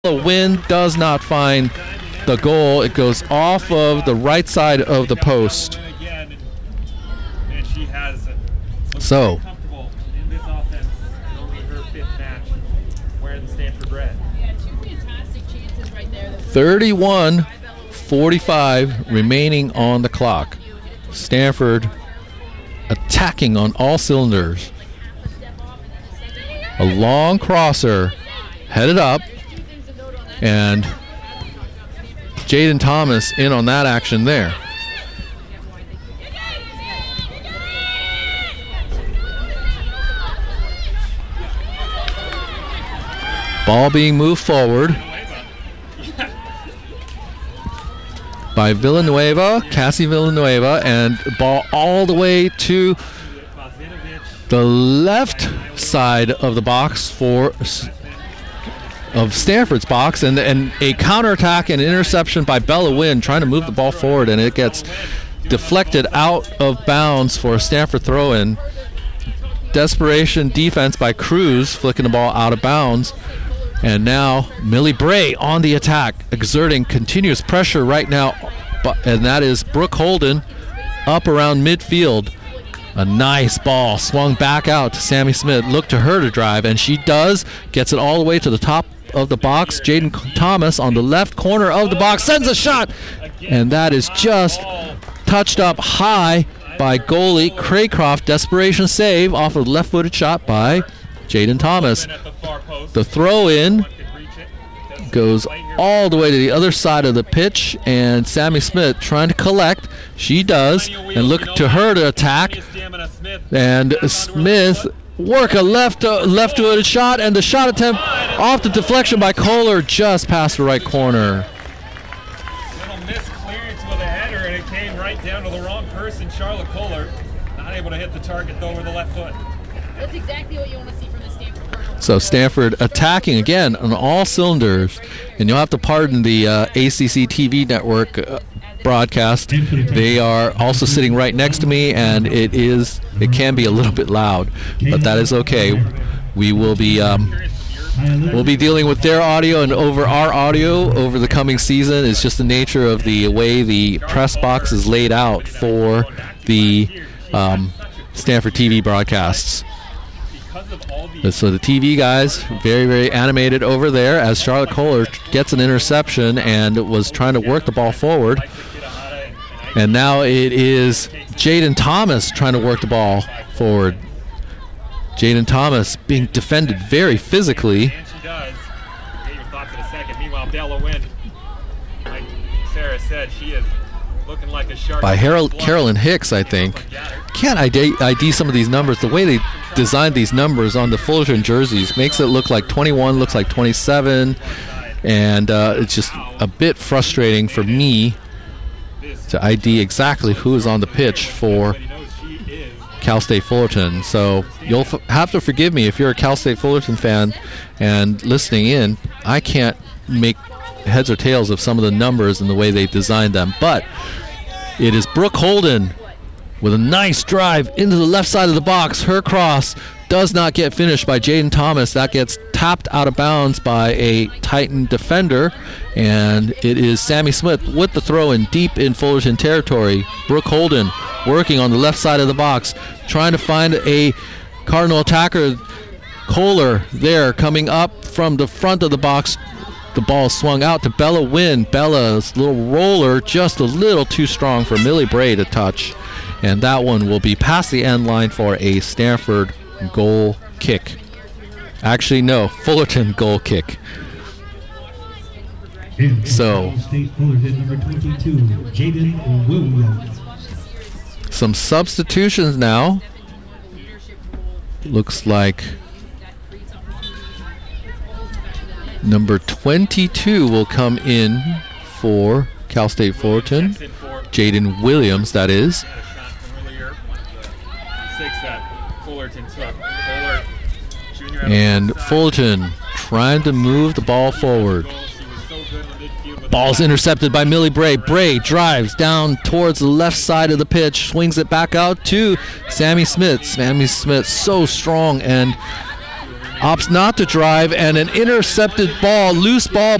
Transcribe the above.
The wind does not find the goal. It goes off of the right side of the post. So, 31:45 remaining on the clock. Stanford attacking on all cylinders. A long crosser headed up, and Jaden Thomas in on that action there. Ball being moved forward by Villanueva, Cassie Villanueva, and ball all the way to the left side of the box of Stanford's box, and a counterattack and interception by Bella Wynn trying to move the ball forward, and it gets deflected out of bounds for a Stanford throw-in. Desperation defense by Cruz, flicking the ball out of bounds. And now Millie Bray on the attack, exerting continuous pressure right now, and that is Brooke Holden up around midfield. A nice ball swung back out to Sammy Smith. Look to her to drive, and she does. Gets it all the way to the top of the box. Jaden Thomas on the left corner of the box sends a shot, and that is just touched up high by goalie Craycroft. Desperation save off of the left-footed shot by Jaden Thomas. The throw-in goes all the way to the other side of the pitch, and Sammy Smith trying to collect. She does, and look to her to attack. And Smith work a left-footed shot, and the shot attempt off the deflection by Kohler just past the right corner. Little misclearance with a header, and it came right down to the wrong person, Charlotte Kohler. Not able to hit the target though with the left foot. That's exactly what you want to see from the Stanford purple. So Stanford attacking again on all cylinders, and you'll have to pardon the ACC TV network broadcast. They are also sitting right next to me, and it can be a little bit loud, but that is okay. We will be we'll be dealing with their audio and over our audio over the coming season. It's just the nature of the way the press box is laid out for the Stanford TV broadcasts. So the TV guys, very, very animated over there as Charlotte Kohler gets an interception and was trying to work the ball forward. And now it is Jaden Thomas trying to work the ball forward. Jaden Thomas being defended very physically. And she does. Get your thoughts in a second. Meanwhile, Bella Wynn, like Sarah said, she is looking like a shark. By Carolyn Hicks, I think. Can't ID some of these numbers. The way they designed these numbers on the Fullerton jerseys makes it look like 21, looks like 27, and it's just a bit frustrating for me to ID exactly who is on the pitch for Cal State Fullerton. So you'll have to forgive me if you're a Cal State Fullerton fan and listening in. I can't make heads or tails of some of the numbers and the way they designed them, but it is Brooke Holden with a nice drive into the left side of the box. Her cross does not get finished by Jaden Thomas. That gets tapped out of bounds by a Titan defender, and it is Sammy Smith with the throw in deep in Fullerton territory. Brooke Holden working on the left side of the box, trying to find a Cardinal attacker. Kohler there coming up from the front of the box. The ball swung out to Bella Wynn. Bella's little roller just a little too strong for Millie Bray to touch. And that one will be past the end line for a Stanford goal kick. Actually, no, Fullerton goal kick. So, some substitutions now. Looks like number 22 will come in for Cal State Fullerton. Jaden Williams, that is. And Fullerton trying to move the ball forward. Ball's intercepted by Millie Bray. Bray drives down towards the left side of the pitch, swings it back out to Sammy Smith. Sammy Smith so strong and opts not to drive, and an intercepted ball, loose ball